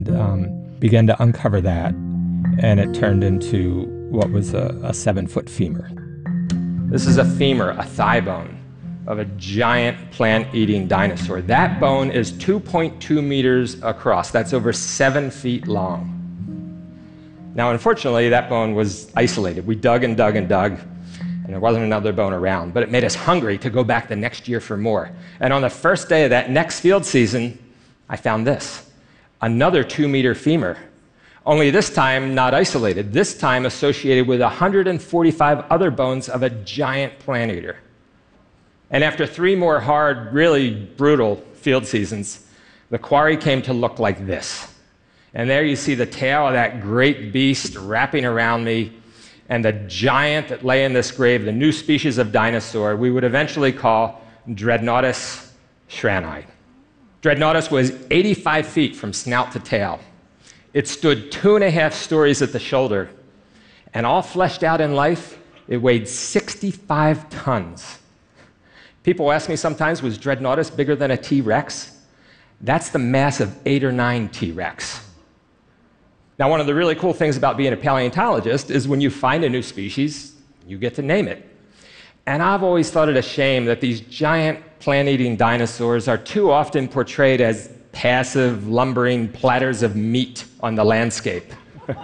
Began to uncover that, and it turned into what was a 7-foot femur. This is a femur, a thigh bone, of a giant plant-eating dinosaur. That bone is 2.2 meters across. That's over 7 feet long. Now, unfortunately, that bone was isolated. We dug and dug and dug, and there wasn't another bone around. But it made us hungry to go back the next year for more. And on the first day of that next field season, I found this, another 2-meter femur. Only this time not isolated, this time associated with 145 other bones of a giant plant eater. And after 3 more hard, really brutal field seasons, the quarry came to look like this. And there you see the tail of that great beast wrapping around me, and the giant that lay in this grave, the new species of dinosaur, we would eventually call Dreadnoughtus shrani. Dreadnoughtus was 85 feet from snout to tail. It stood 2.5 stories at the shoulder, and all fleshed out in life, it weighed 65 tons. People ask me sometimes, was Dreadnoughtus bigger than a T-Rex? That's the mass of 8 or 9 T-Rex. Now, one of the really cool things about being a paleontologist is when you find a new species, you get to name it. And I've always thought it a shame that these giant plant-eating dinosaurs are too often portrayed as passive, lumbering platters of meat on the landscape.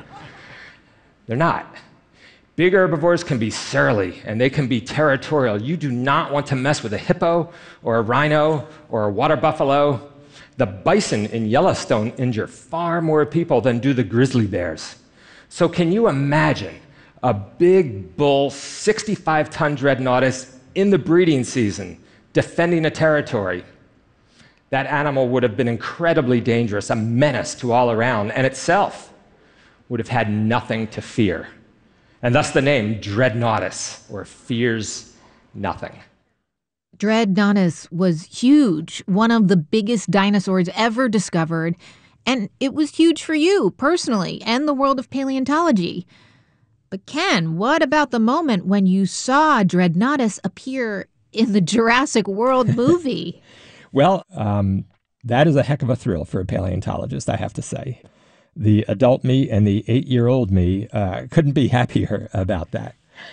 They're not. Big herbivores can be surly, and they can be territorial. You do not want to mess with a hippo, or a rhino, or a water buffalo. The bison in Yellowstone injure far more people than do the grizzly bears. So can you imagine a big bull, 65-ton Dreadnoughtus in the breeding season, defending a territory? That animal would have been incredibly dangerous, a menace to all around, and itself would have had nothing to fear. And thus the name Dreadnoughtus, or fears nothing. Dreadnoughtus was huge, one of the biggest dinosaurs ever discovered, and it was huge for you personally and the world of paleontology. But Ken, what about the moment when you saw Dreadnoughtus appear in the Jurassic World movie? Well, that is a heck of a thrill for a paleontologist, I have to say. The adult me and the 8-year-old me couldn't be happier about that.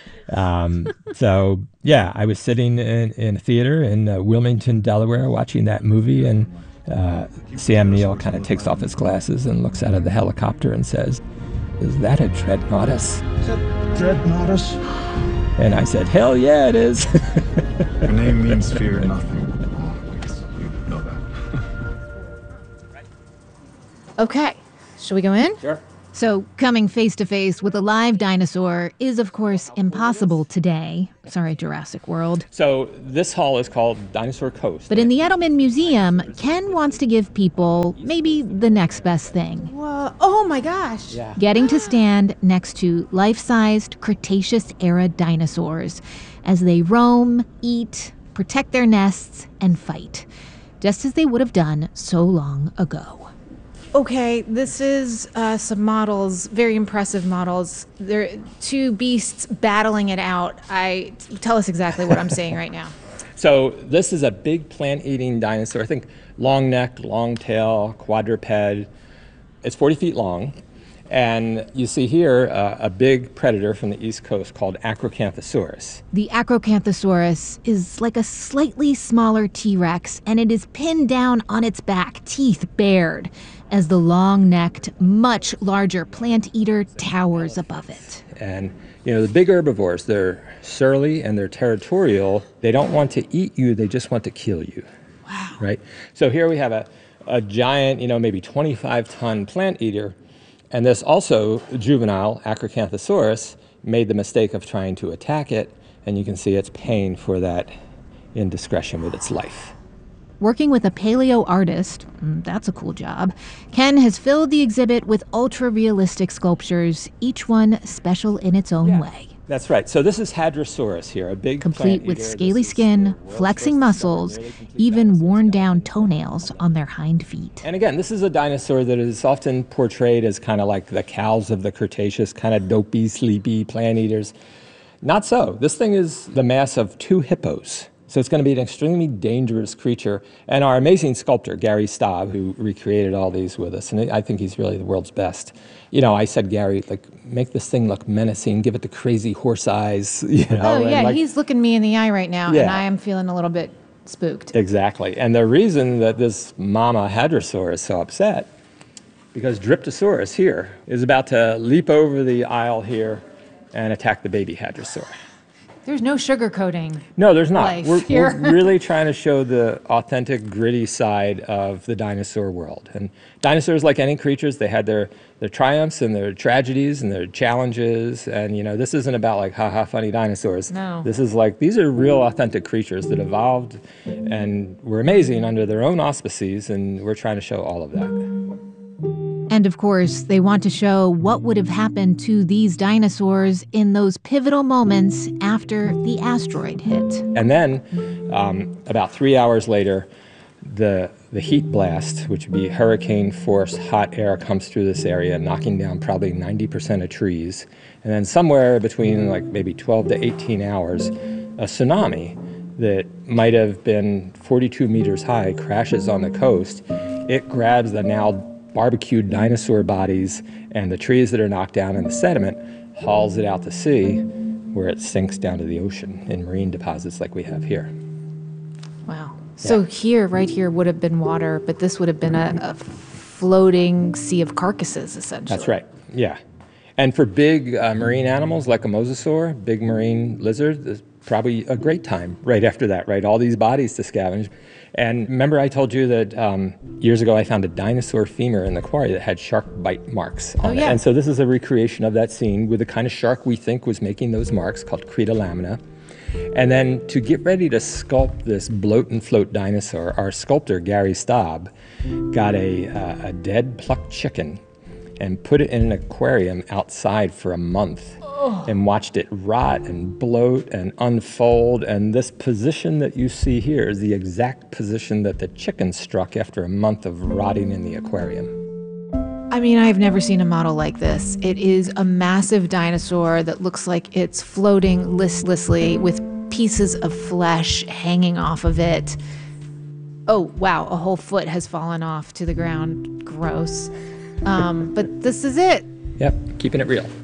So, yeah, I was sitting in a theater in Wilmington, Delaware, watching that movie, and Sam Neill kind of takes off his glasses and looks out of the helicopter and says, "Is that a Dreadnoughtus?" Is that Dreadnoughtus? And I said, "Hell yeah, it is." Your name means fear nothing. Yes, you know that. Okay, shall we go in? Sure. So coming face to face with a live dinosaur is, of course, impossible today. Sorry, Jurassic World. So this hall is called Dinosaur Coast. But in the Edelman Museum, Ken wants to give people maybe the next best thing. Whoa. Oh my gosh. Yeah. Getting to stand next to life-sized Cretaceous-era dinosaurs as they roam, eat, protect their nests, and fight, just as they would have done so long ago. Okay, this is some models, very impressive models. They're 2 beasts battling it out. Tell us exactly what I'm saying right now. So this is a big plant-eating dinosaur. I think long neck, long tail, quadruped. It's 40 feet long. And you see here a big predator from the East Coast called Acrocanthosaurus. The Acrocanthosaurus is like a slightly smaller T-Rex, and it is pinned down on its back, teeth bared, as the long-necked, much larger plant eater towers above it. And, you know, the big herbivores, they're surly and they're territorial. They don't want to eat you, they just want to kill you. Wow. Right? So here we have a giant, maybe 25-ton plant eater. And this also, juvenile Acrocanthosaurus, made the mistake of trying to attack it, and you can see it's paying for that indiscretion with its life. Working with a paleo artist, that's a cool job, Ken has filled the exhibit with ultra-realistic sculptures, each one special in its own way. That's right. So this is Hadrosaurus here, a big complete plant with eater. scaly skin, flexing muscles, even worn-down toenails on their hind feet. And again, this is a dinosaur that is often portrayed as kind of like the cows of the Cretaceous, kind of dopey, sleepy plant eaters. Not so. This thing is the mass of 2 hippos. So it's going to be an extremely dangerous creature. And our amazing sculptor, Gary Staub, who recreated all these with us, and I think he's really the world's best. You know, I said, Gary, like, make this thing look menacing, give it the crazy horse eyes, you know. Oh, yeah, like, he's looking me in the eye right now, and Yeah. I am feeling a little bit spooked. Exactly. And the reason that this mama hadrosaur is so upset, because Dryptosaurus here is about to leap over the aisle here and attack the baby hadrosaur. There's no sugarcoating. No, there's not. Life We're here. really trying to show the authentic, gritty side of the dinosaur world. And dinosaurs, like any creatures, they had their triumphs and their tragedies and their challenges. And, you know, this isn't about like, ha-ha, funny dinosaurs. No. This is like, these are real, authentic creatures that evolved and were amazing under their own auspices. And we're trying to show all of that. And of course, they want to show what would have happened to these dinosaurs in those pivotal moments after the asteroid hit. And then, about 3 hours later, the heat blast, which would be hurricane force hot air, comes through this area, knocking down probably 90% of trees. And then somewhere between like maybe 12 to 18 hours, a tsunami that might have been 42 meters high crashes on the coast. It grabs the now barbecued dinosaur bodies and the trees that are knocked down and the sediment, hauls it out to sea, where it sinks down to the ocean in marine deposits like we have here. Wow. So here, right here, would have been water, but this would have been a floating sea of carcasses, essentially. That's right, yeah. And for big marine animals like a mosasaur, big marine lizard, there's probably a great time right after that, right? All these bodies to scavenge. And remember I told you that years ago I found a dinosaur femur in the quarry that had shark bite marks on it. yeah. And so this is a recreation of that scene with the kind of shark we think was making those marks, called Creta lamina. And then to get ready to sculpt this bloat and float dinosaur, our sculptor, Gary Staub, got a dead plucked chicken and put it in an aquarium outside for a month and watched it rot and bloat and unfold. And this position that you see here is the exact position that the chicken struck after a month of rotting in the aquarium. I mean, I've never seen a model like this. It is a massive dinosaur that looks like it's floating listlessly with pieces of flesh hanging off of it. Oh, wow, a whole foot has fallen off to the ground. Gross. But this is it. Yep, keeping it real.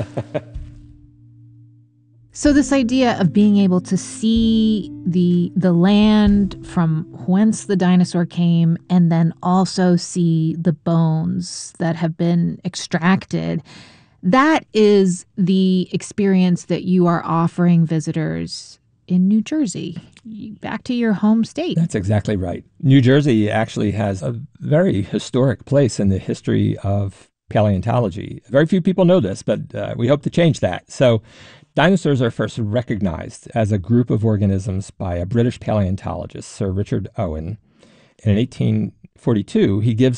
So this idea of being able to see the land from whence the dinosaur came and then also see the bones that have been extracted, that is the experience that you are offering visitors in New Jersey, back to your home state. That's exactly right. New Jersey actually has a very historic place in the history of paleontology. Very few people know this, but we hope to change that. So dinosaurs are first recognized as a group of organisms by a British paleontologist, Sir Richard Owen. In 1842, he gives